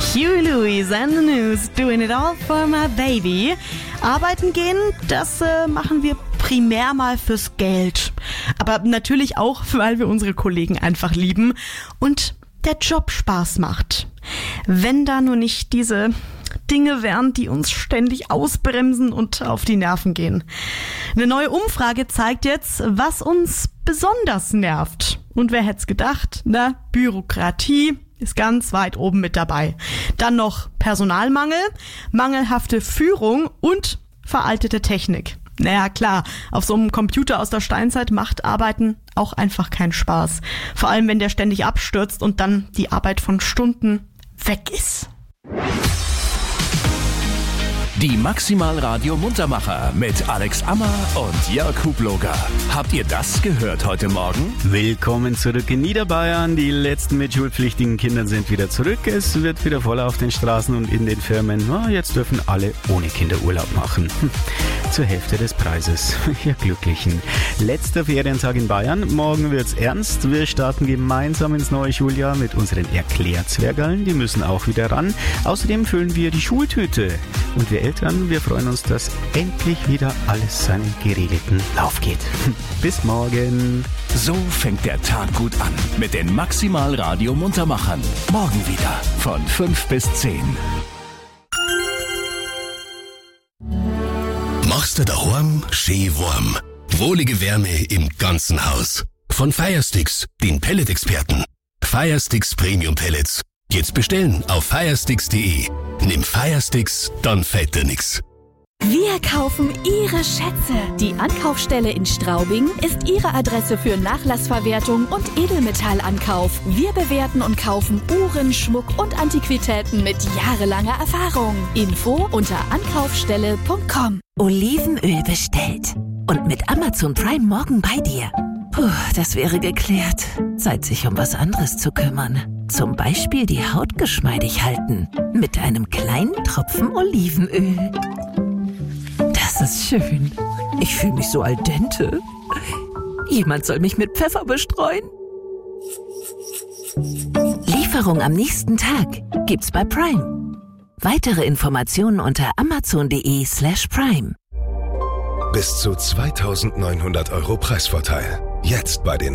Huey Lewis and the News, doing it all for my baby. Arbeiten gehen, das machen wir primär mal fürs Geld. Aber natürlich auch, weil wir unsere Kollegen einfach lieben und der Job Spaß macht. Wenn da nur nicht diese Dinge wären, die uns ständig ausbremsen und auf die Nerven gehen. Eine neue Umfrage zeigt jetzt, was uns besonders nervt. Und wer hätte es gedacht? Na, Bürokratie ist ganz weit oben mit dabei. Dann noch Personalmangel, mangelhafte Führung und veraltete Technik. Naja, klar, auf so einem Computer aus der Steinzeit macht Arbeiten auch einfach keinen Spaß. Vor allem, wenn der ständig abstürzt und dann die Arbeit von Stunden weg ist. Die Maximal Radio Muntermacher mit Alex Ammer und Jörg Hubloger. Habt ihr das gehört heute Morgen? Willkommen zurück in Niederbayern. Die letzten mit schulpflichtigen Kindern sind wieder zurück. Es wird wieder voller auf den Straßen und in den Firmen. Jetzt dürfen alle ohne Kinder Urlaub machen. Zur Hälfte des Preises. Ihr Glücklichen. Letzter Ferientag in Bayern. Morgen wird's ernst. Wir starten gemeinsam ins neue Schuljahr mit unseren Erklärzwergeln. Die müssen auch wieder ran. Außerdem füllen wir die Schultüte. Und wir Eltern, wir freuen uns, dass endlich wieder alles seinen geregelten Lauf geht. Bis morgen. So fängt der Tag gut an mit den Maximal Radio Muntermachern. Morgen wieder von 5 bis 10. Machst du daheim schön warm. Wohlige Wärme im ganzen Haus. Von Firesticks, den Pellet-Experten. Firesticks Premium Pellets. Jetzt bestellen auf firesticks.de. Nimm Firesticks, dann fällt dir nix. Wir kaufen Ihre Schätze. Die Ankaufsstelle in Straubing ist Ihre Adresse für Nachlassverwertung und Edelmetallankauf. Wir bewerten und kaufen Uhren, Schmuck und Antiquitäten mit jahrelanger Erfahrung. Info unter ankaufstelle.com. Olivenöl bestellt. Und mit Amazon Prime morgen bei dir. Puh, das wäre geklärt. Zeit, sich um was anderes zu kümmern. Zum Beispiel die Haut geschmeidig halten. Mit einem kleinen Tropfen Olivenöl. Das ist schön. Ich fühle mich so al dente. Jemand soll mich mit Pfeffer bestreuen. Lieferung am nächsten Tag gibt's bei Prime. Weitere Informationen unter amazon.de/prime. Bis zu 2.900 € Preisvorteil. Jetzt bei den